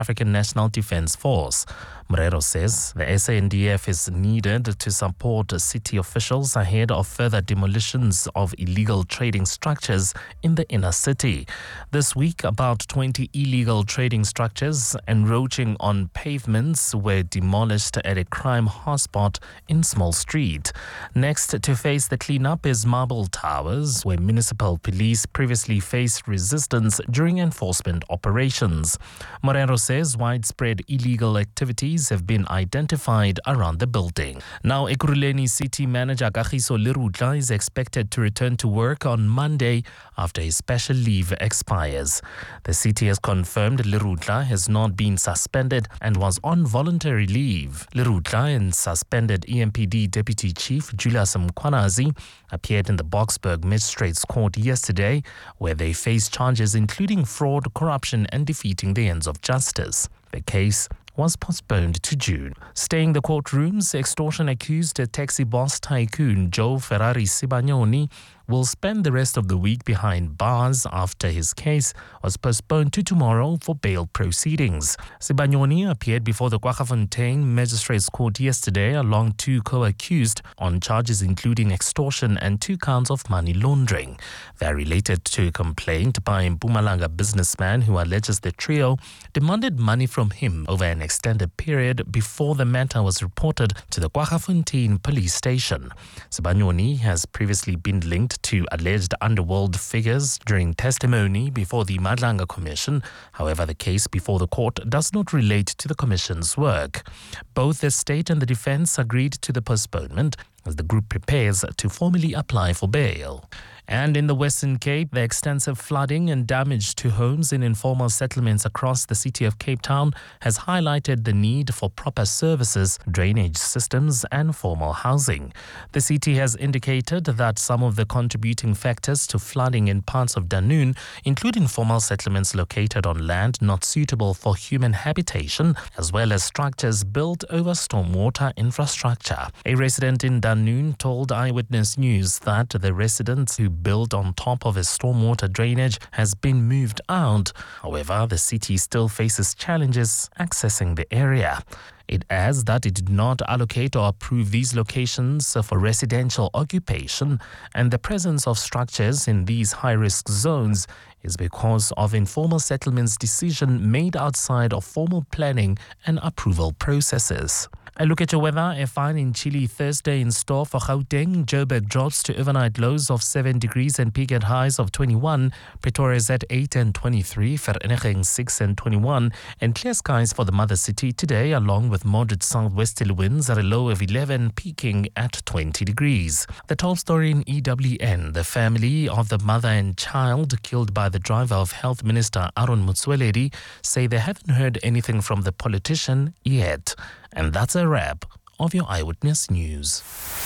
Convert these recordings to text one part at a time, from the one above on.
African National Defence Force. Morero says the SANDF is needed to support city officials ahead of further demolitions of illegal trading structures in the inner city. This week, about 20 illegal trading structures encroaching on pavements were demolished at a crime hotspot in Small Street. Next to face the cleanup is Marble Towers, where municipal police previously faced resistance during enforcement operations. Morero says widespread illegal activities have been identified around the building. Now, Ekurhuleni City Manager Kagiso Lerutla is expected to return to work on Monday after his special leave expires. The city has confirmed Lerutla has not been suspended and was on voluntary leave. Lerutla and suspended EMPD Deputy Chief Julius Mkwanazi appeared in the Boksburg Magistrates Court yesterday, where they faced charges including fraud, corruption and defeating the ends of justice. The case was postponed to June. Staying the courtrooms, extortion accused taxi boss tycoon Joe Ferrari Sibanyoni will spend the rest of the week behind bars after his case was postponed to tomorrow for bail proceedings. Sibanyoni appeared before the Kwaggafontein Magistrates Court yesterday along two co-accused on charges including extortion and 2 counts of money laundering. They are related to a complaint by a Mpumalanga businessman who alleges the trio demanded money from him over an extended period before the matter was reported to the Kwaggafontein police station. Sibanyoni has previously been linked to alleged underworld figures during testimony before the Madlanga Commission. However, the case before the court does not relate to the Commission's work. Both the state and the defense agreed to the postponement as the group prepares to formally apply for bail. And in the Western Cape, the extensive flooding and damage to homes in informal settlements across the city of Cape Town has highlighted the need for proper services, drainage systems and formal housing. The city has indicated that some of the contributing factors to flooding in parts of Dunoon, including formal settlements located on land not suitable for human habitation, as well as structures built over stormwater infrastructure. A resident in Dunoon told Eyewitness News that the residents who built on top of a stormwater drainage has been moved out. However, the city still faces challenges accessing the area. It adds that it did not allocate or approve these locations for residential occupation, and the presence of structures in these high-risk zones is because of informal settlements decision made outside of formal planning and approval processes. A look at your weather. A fine in chilly Thursday in store for Gauteng. Joburg drops to overnight lows of 7 degrees and peak at highs of 21. Pretoria is at 8 and 23. Vereeniging 6 and 21. And clear skies for the mother city today, along with moderate southwesterly winds at a low of 11, peaking at 20 degrees. The top story in EWN. The family of the mother and child killed by the driver of Health Minister Aaron Motsoaledi say they haven't heard anything from the politician yet. And that's a wrap of your Eyewitness News.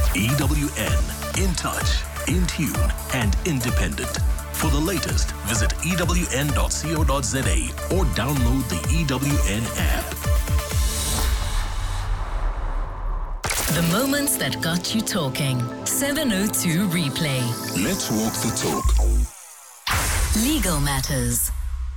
EWN, in touch, in tune, and independent. For the latest, visit ewn.co.za or download the EWN app. The moments that got you talking. 702 Replay. Let's walk the talk. Legal Matters.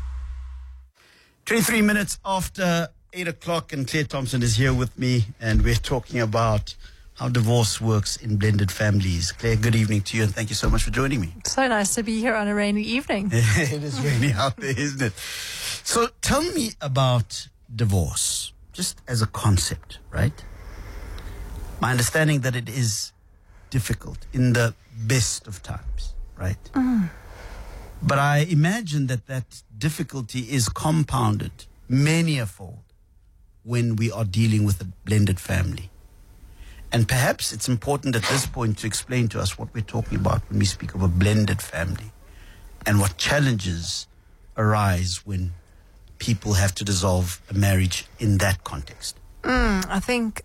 23 minutes after 8 o'clock, and Claire Thompson is here with me, and we're talking about how divorce works in blended families. Claire, good evening to you, and thank you so much for joining me. So nice to be here on a rainy evening. It is rainy out there, isn't it? So tell me about divorce, just as a concept, right? My understanding that it is difficult in the best of times, right? But I imagine that difficulty is compounded many a fold when we are dealing with a blended family. And perhaps it's important at this point to explain to us what we're talking about when we speak of a blended family and what challenges arise when people have to dissolve a marriage in that context. I think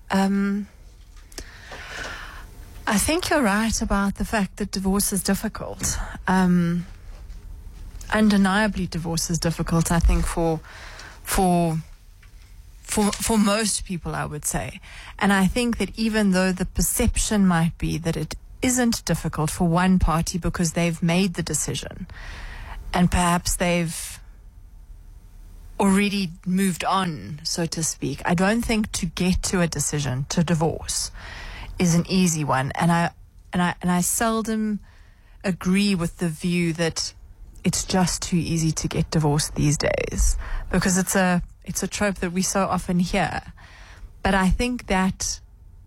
you're right about the fact that divorce is difficult. Undeniably, divorce is difficult, I think, for most people, I would say. And I think that even though the perception might be that it isn't difficult for one party because they've made the decision and perhaps they've already moved on, so to speak. I don't think to get to a decision to divorce is an easy one, and I seldom agree with the view that it's just too easy to get divorced these days, because it's a trope that we so often hear. But I think that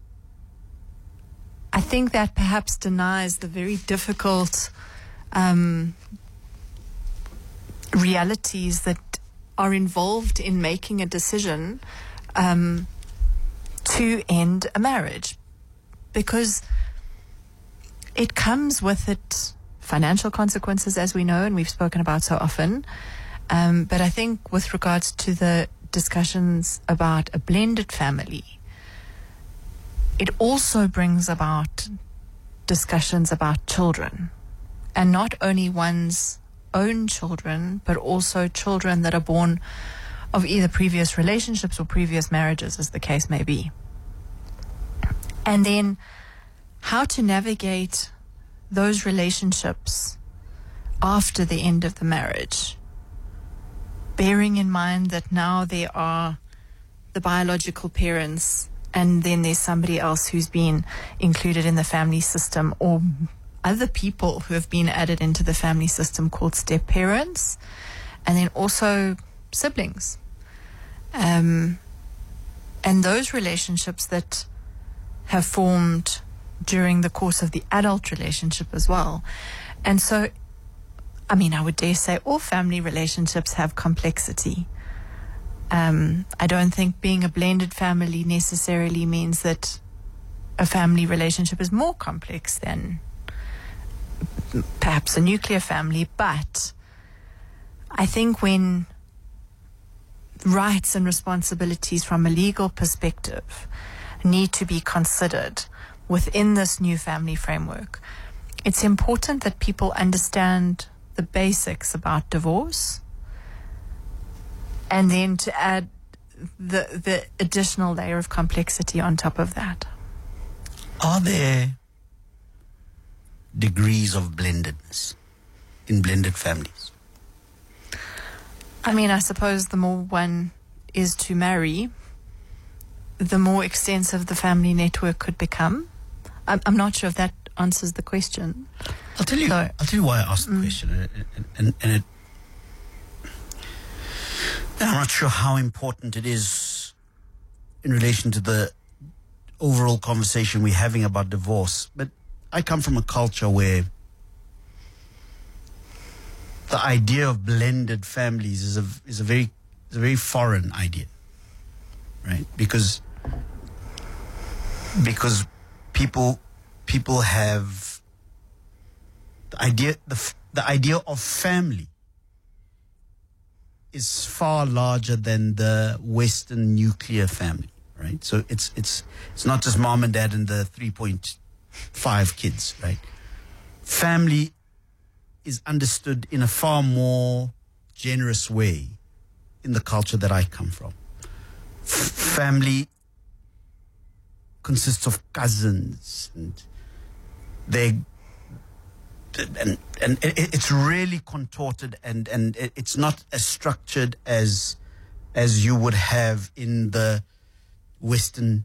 perhaps denies the very difficult realities that are involved in making a decision to end a marriage, because it comes with it financial consequences, as we know, and we've spoken about so often. But I think with regards to the discussions about a blended family, it also brings about discussions about children, and not only one's own children, but also children that are born of either previous relationships or previous marriages, as the case may be. And then how to navigate those relationships after the end of the marriage, bearing in mind that now there are the biological parents, and then there's somebody else who's been included in the family system, or other people who have been added into the family system called step parents, and then also siblings. And those relationships that have formed during the course of the adult relationship as well. And so, I mean, I would dare say all family relationships have complexity. I don't think being a blended family necessarily means that a family relationship is more complex than perhaps a nuclear family, but I think when rights and responsibilities from a legal perspective need to be considered within this new family framework, it's important that people understand the basics about divorce, and then to add the additional layer of complexity on top of that. Are there degrees of blendedness in blended families? I mean, I suppose the more one is to marry, the more extensive the family network could become. I'm not sure if that answers the question. I'll tell you why I asked the question, and I'm not sure how important it is in relation to the overall conversation we're having about divorce. But I come from a culture where the idea of blended families is a very foreign idea, right? Because people have the idea of family is far larger than the Western nuclear family, right? So it's not just mom and dad and the 3.5 kids, right? Family is understood in a far more generous way in the culture that I come from. Family consists of cousins, and it's really contorted, and it's not as structured as you would have in the Western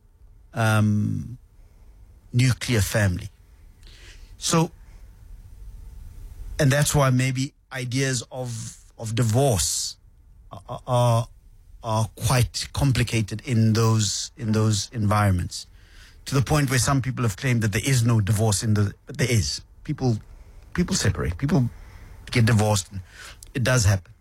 nuclear family. So, and that's why maybe ideas of divorce are quite complicated in those environments, to the point where some people have claimed that there is no divorce but there is. People separate. People get divorced. It does happen.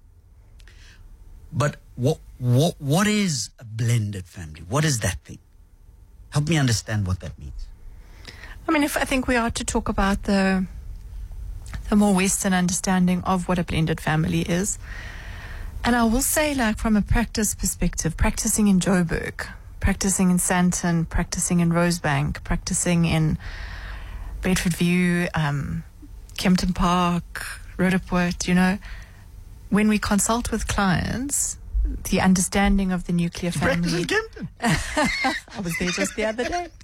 But what is a blended family? What is that thing? Help me understand what that means. I mean, I think we are to talk about the more Western understanding of what a blended family is. And I will say, like, from a practice perspective, practicing in Joburg, practicing in Sandton, practicing in Rosebank, practicing in Bedford View, Kempton Park, Roodepoort, when we consult with clients, the understanding of the nuclear family. I was there just the other day.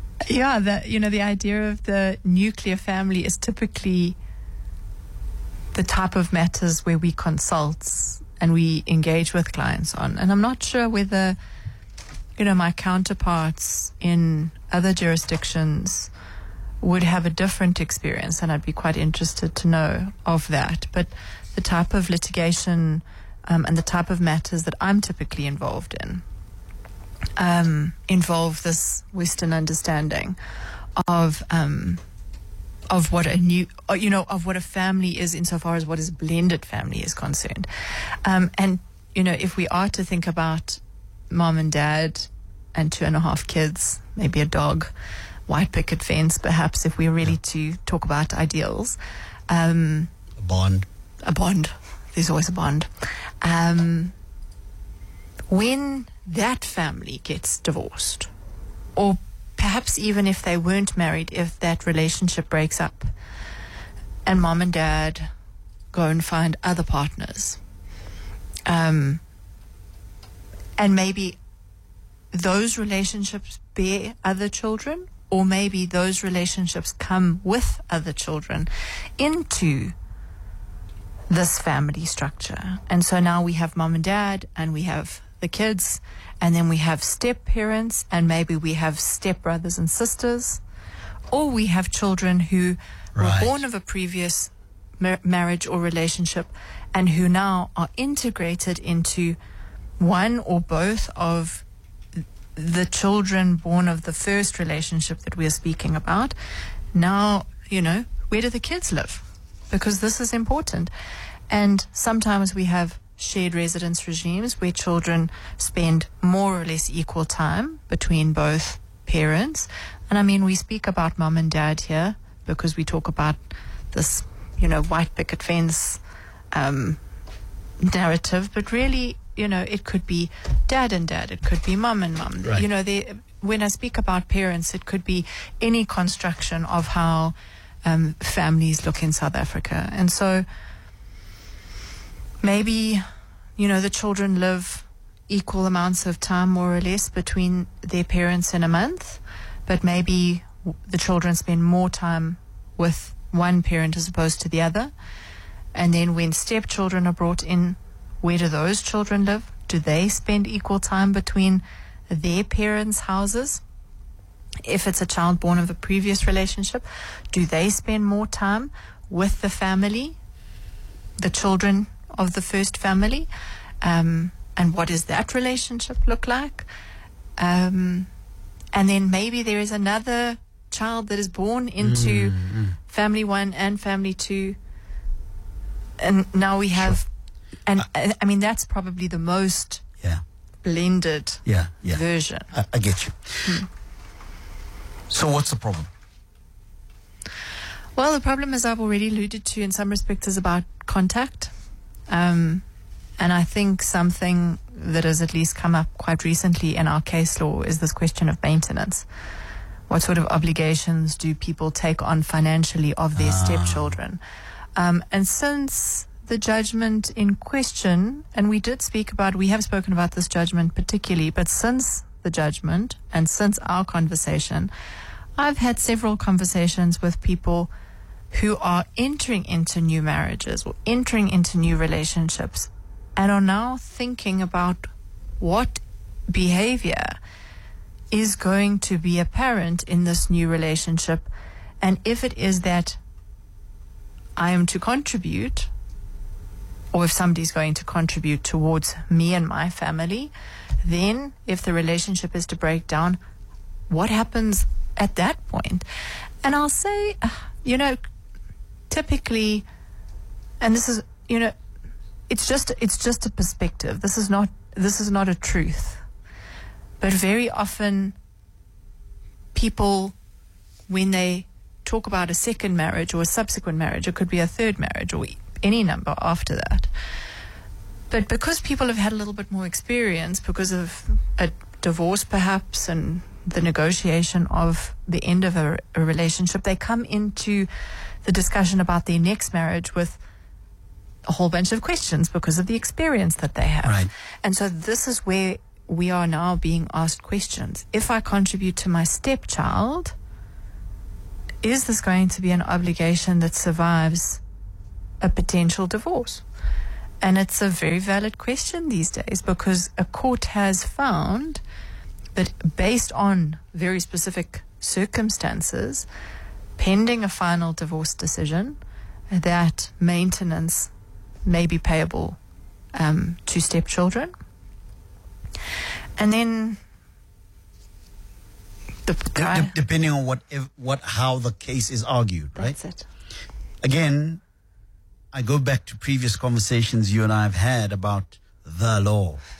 Yeah, the idea of the nuclear family is typically the type of matters where we consult and we engage with clients on. And I'm not sure whether, my counterparts in other jurisdictions would have a different experience, and I'd be quite interested to know of that. But the type of litigation and the type of matters that I'm typically involved in involve this Western understanding of what of what a family is insofar as what is blended family is concerned. And if we are to think about mom and dad and 2.5 kids, maybe a dog, white picket fence, perhaps, if we're really to talk about ideals. A bond. There's always a bond. When that family gets divorced, or perhaps even if they weren't married, if that relationship breaks up and mom and dad go and find other partners, and maybe those relationships bear other children, or maybe those relationships come with other children into this family structure. And so now we have mom and dad, and we have the kids, and then we have step parents, and maybe we have step brothers and sisters, or we have children who were born of a previous marriage or relationship and who now are integrated into one or both of the children born of the first relationship that we're speaking about. Now, where do the kids live? Because this is important. And sometimes we have shared residence regimes where children spend more or less equal time between both parents. And I mean, we speak about mom and dad here because we talk about this, white picket fence narrative, but really, it could be dad and dad, it could be mom and mom. Right. When I speak about parents, it could be any construction of how families look in South Africa. And so maybe, the children live equal amounts of time, more or less, between their parents in a month, but maybe the children spend more time with one parent as opposed to the other. And then when stepchildren are brought in, where do those children live? Do they spend equal time between their parents' houses? If it's a child born of a previous relationship, do they spend more time with the family, the children of the first family? And what does that relationship look like? And then maybe there is another child that is born into family 1 and family 2. And now we have, and I mean, that's probably the most blended version. I get you. So what's the problem? Well, the problem, as I've already alluded to in some respects, is about contact. And I think something that has at least come up quite recently in our case law is this question of maintenance. What sort of obligations do people take on financially of their stepchildren? And since the judgment in question, and we have spoken about this judgment particularly, but since the judgment and since our conversation, I've had several conversations with people who are entering into new marriages or entering into new relationships and are now thinking about what behavior is going to be apparent in this new relationship. And if it is that I am to contribute, or if somebody's going to contribute towards me and my family, then if the relationship is to break down, what happens at that point? And I'll say, typically, and this is, it's just a perspective. This is not a truth. But very often people, when they talk about a second marriage or a subsequent marriage, it could be a third marriage or any number after that. But because people have had a little bit more experience because of a divorce perhaps and the negotiation of the end of a relationship, they come into the discussion about their next marriage with a whole bunch of questions because of the experience that they have. Right. And so this is where we are now being asked questions. If I contribute to my stepchild, is this going to be an obligation that survives a potential divorce? And it's a very valid question these days, because a court has found that based on very specific circumstances, pending a final divorce decision, that maintenance may be payable to stepchildren. And then depending on how the case is argued, right? That's it. Again, I go back to previous conversations you and I have had about the law.